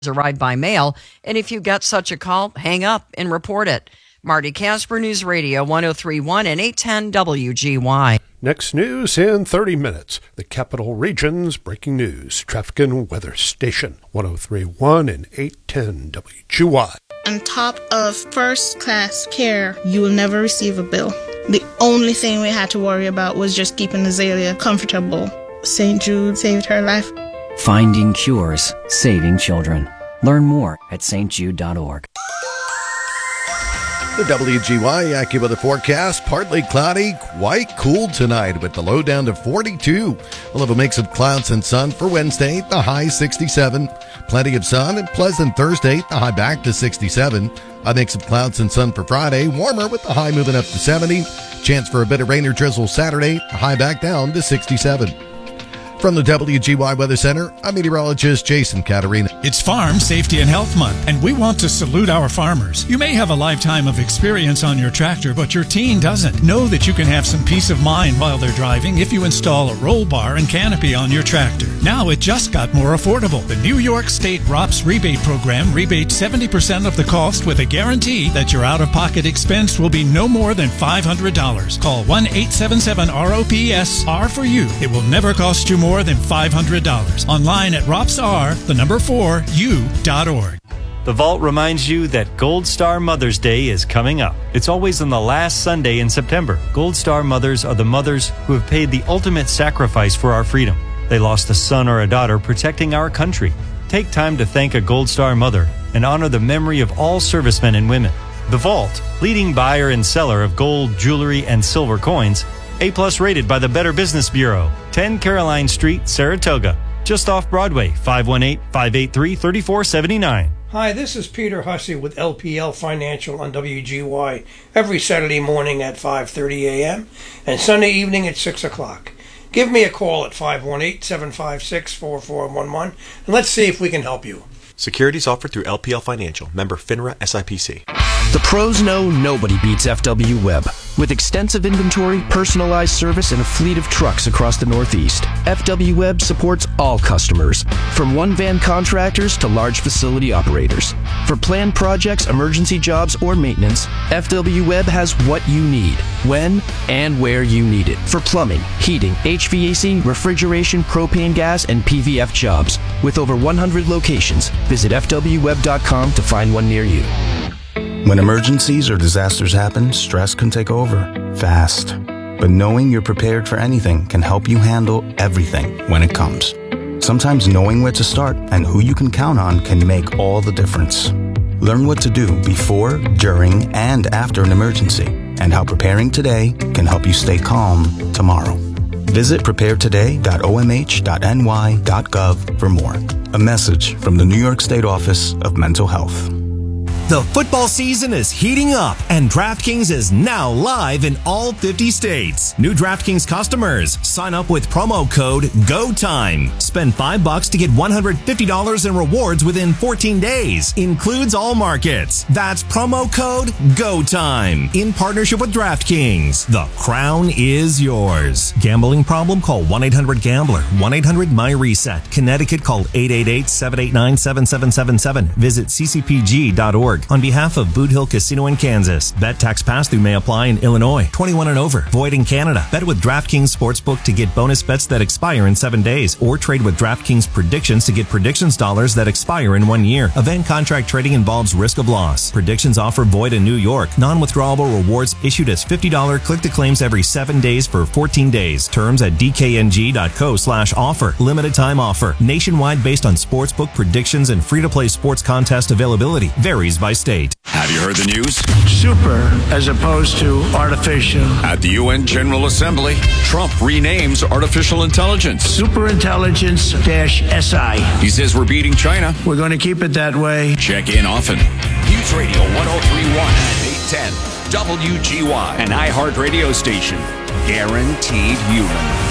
arrive by mail. And if you get such a call, hang up and report it. Marty Casper, News Radio 103.1 and 810 WGY. Next news in 30 minutes. The Capital Region's breaking news. Traffic and weather station 103.1 and 810 WGY. On top of first-class care, you will never receive a bill. The only thing we had to worry about was just keeping Azalea comfortable. St. Jude saved her life. Finding cures, saving children. Learn more at stjude.org. The WGY AccuWeather forecast, partly cloudy, quite cool tonight with the low down to 42. We'll have a mix of clouds and sun for Wednesday, the high 67. Plenty of sun and pleasant Thursday, the high back to 67. A mix of clouds and sun for Friday, warmer with the high moving up to 70. Chance for a bit of rain or drizzle Saturday, the high back down to 67. From the WGY Weather Center, I'm meteorologist Jason Caterina. It's Farm Safety and Health Month, and we want to salute our farmers. You may have a lifetime of experience on your tractor, but your teen doesn't. Know that you can have some peace of mind while they're driving if you install a roll bar and canopy on your tractor. Now it just got more affordable. The New York State ROPS rebate program rebates 70% of the cost with a guarantee that your out-of-pocket expense will be no more than $500. Call 1-877-ROPS-R for you. It will never cost you more than $500. Online at ROPSR4U.org. The Vault reminds you that Gold Star Mother's Day is coming up. It's always on the last Sunday in September. Gold Star mothers are the mothers who have paid the ultimate sacrifice for our freedom. They lost a son or a daughter protecting our country. Take time to thank a Gold Star mother and honor the memory of all servicemen and women. The Vault, leading buyer and seller of gold, jewelry, and silver coins, A+ rated by the Better Business Bureau, 10 Caroline Street, Saratoga, just off Broadway, 518-583-3479. Hi, this is Peter Hussey with LPL Financial on WGY every Saturday morning at 5:30 a.m. and Sunday evening at 6 o'clock. Give me a call at 518-756-4411 and let's see if we can help you. Securities offered through LPL Financial, member FINRA SIPC. The pros know nobody beats FW Web. With extensive inventory, personalized service, and a fleet of trucks across the Northeast, FW Web supports all customers, from one-van contractors to large facility operators. For planned projects, emergency jobs, or maintenance, FW Web has what you need, when and where you need it. For plumbing, heating, HVAC, refrigeration, propane gas, and PVF jobs. With over 100 locations, visit FWWeb.com to find one near you. When emergencies or disasters happen, stress can take over, fast. But knowing you're prepared for anything can help you handle everything when it comes. Sometimes knowing where to start and who you can count on can make all the difference. Learn what to do before, during, and after an emergency, and how preparing today can help you stay calm tomorrow. Visit preparetoday.omh.ny.gov for more. A message from the New York State Office of Mental Health. The football season is heating up, and DraftKings is now live in all 50 states. New DraftKings customers, sign up with promo code GOTIME. Spend $5 to get $150 in rewards within 14 days. Includes all markets. That's promo code GOTIME. In partnership with DraftKings. The crown is yours. Gambling problem? Call 1-800-GAMBLER. 1-800-MY-RESET. Connecticut, call 888-789-7777. Visit ccpg.org. On behalf of Boot Hill Casino in Kansas, bet tax pass-through may apply in Illinois. 21 and over. Void in Canada. Bet with DraftKings Sportsbook to get bonus bets that expire in 7 days, or trade with DraftKings Predictions to get predictions dollars that expire in 1 year. Event contract trading involves risk of loss. Predictions offer void in New York. Non-withdrawable rewards issued as $50 click-to-claims every 7 days for 14 days. Terms at dkng.co/offer. Limited time offer. Nationwide based on sportsbook predictions and free-to-play sports contest availability. Varies by state. Have you heard the news? Super as opposed to artificial. At the UN General Assembly, Trump renames artificial intelligence Superintelligence-SI. He says we're beating China. We're going to keep it that way. Check in often. News Radio 1031 and 810 WGY, an iHeart radio station. Guaranteed human.